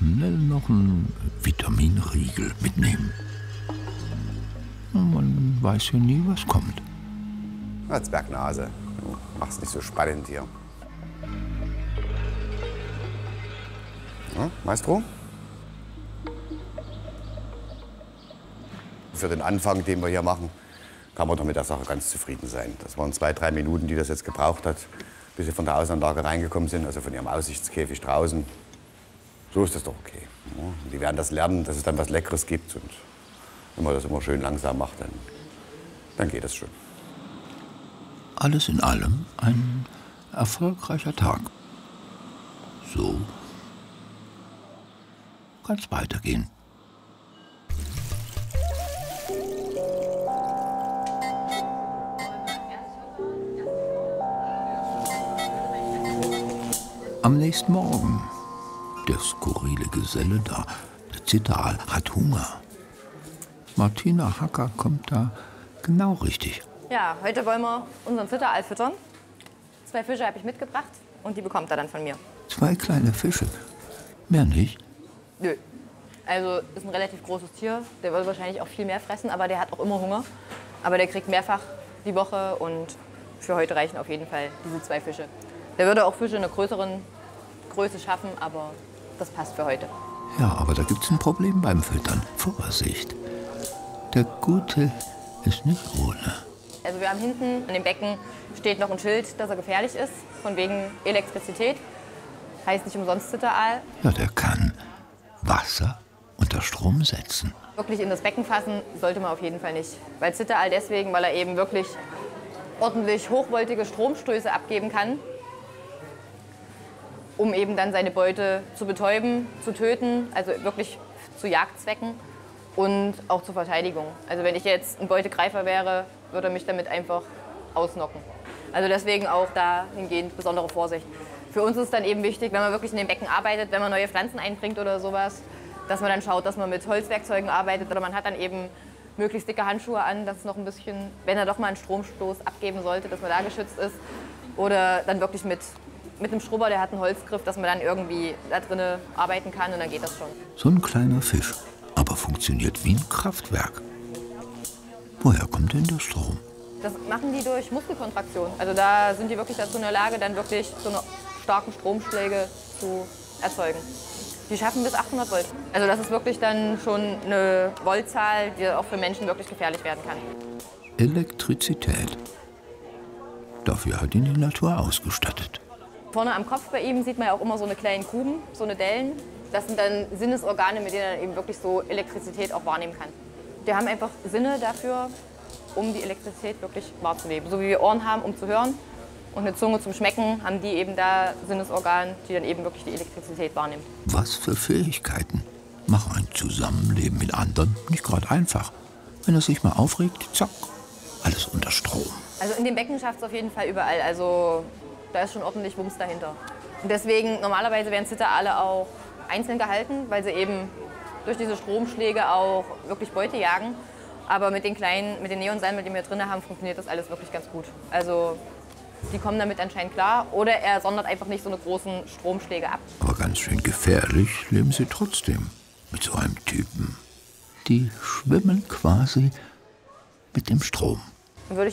schnell noch einen Vitaminriegel mitnehmen. Man weiß ja nie, was kommt. Zwergnase, du machst nicht so spannend hier. Ja, Maestro? Für den Anfang, den wir hier machen, kann man doch mit der Sache ganz zufrieden sein. Das waren 2, 3 Minuten, die das jetzt gebraucht hat, bis sie von der Außenanlage reingekommen sind, also von ihrem Aussichtskäfig draußen. So ist das doch okay. Ja, die werden das lernen, dass es dann was Leckeres gibt. Und wenn man das immer schön langsam macht, dann geht es schon. Alles in allem ein erfolgreicher Tag. So kann es weitergehen. Am nächsten Morgen, der skurrile Geselle da, der Zitteraal, hat Hunger. Martina Hacker kommt da genau richtig. Ja, heute wollen wir unseren Zitteraal füttern. 2 Fische habe ich mitgebracht und die bekommt er dann von mir. 2 kleine Fische, mehr nicht? Nö. Also ist ein relativ großes Tier, der will wahrscheinlich auch viel mehr fressen, aber der hat auch immer Hunger. Aber der kriegt mehrfach die Woche und für heute reichen auf jeden Fall diese 2 Fische. Der würde auch Fische in einer größeren Größe schaffen, aber das passt für heute. Ja, aber da gibt's ein Problem beim Füttern. Vorsicht. Der Gute ist nicht ohne. Also wir haben hinten an dem Becken steht noch ein Schild, dass er gefährlich ist, von wegen Elektrizität. Heißt nicht umsonst Zitteraal. Ja, der kann Wasser unter Strom setzen. Wirklich in das Becken fassen sollte man auf jeden Fall nicht. Weil Zitteraal deswegen, weil er eben wirklich ordentlich hochvoltige Stromstöße abgeben kann, um eben dann seine Beute zu betäuben, zu töten, also wirklich zu Jagdzwecken und auch zur Verteidigung. Also wenn ich jetzt ein Beutegreifer wäre, würde er mich damit einfach ausnocken. Also deswegen auch dahingehend besondere Vorsicht. Für uns ist dann eben wichtig, wenn man wirklich in dem Becken arbeitet, wenn man neue Pflanzen einbringt oder sowas, dass man dann schaut, dass man mit Holzwerkzeugen arbeitet oder man hat dann eben möglichst dicke Handschuhe an, dass es noch ein bisschen, wenn er doch mal einen Stromstoß abgeben sollte, dass man da geschützt ist. Oder dann wirklich mit einem Schrubber, der hat einen Holzgriff, dass man dann irgendwie da drinnen arbeiten kann und dann geht das schon. So ein kleiner Fisch, aber funktioniert wie ein Kraftwerk. Woher kommt denn der Strom? Das machen die durch Muskelkontraktion. Also da sind die wirklich dazu in der Lage, dann wirklich so eine starken Stromschläge zu erzeugen. Die schaffen bis 800 Volt. Also das ist wirklich dann schon eine Voltzahl, die auch für Menschen wirklich gefährlich werden kann. Elektrizität. Dafür hat ihn die Natur ausgestattet. Vorne am Kopf bei ihm sieht man ja auch immer so eine kleinen Kuben, so eine Dellen. Das sind dann Sinnesorgane, mit denen er eben wirklich so Elektrizität auch wahrnehmen kann. Die haben einfach Sinne dafür, um die Elektrizität wirklich wahrzunehmen. So wie wir Ohren haben, um zu hören und eine Zunge zum Schmecken, haben die eben da Sinnesorgane, die dann eben wirklich die Elektrizität wahrnehmen. Was für Fähigkeiten machen ein Zusammenleben mit anderen nicht gerade einfach. Wenn er sich mal aufregt, zack, alles unter Strom. Also in dem Becken schafft es auf jeden Fall überall. Also da ist schon ordentlich Wumms dahinter. Und deswegen, normalerweise werden Zitteraale auch einzeln gehalten, weil sie eben durch diese Stromschläge auch wirklich Beute jagen. Aber mit den Neonseilen, die wir drin haben, funktioniert das alles wirklich ganz gut. Also die kommen damit anscheinend klar. Oder er sondert einfach nicht so eine großen Stromschläge ab. Aber ganz schön gefährlich leben sie trotzdem mit so einem Typen. Die schwimmen quasi mit dem Strom.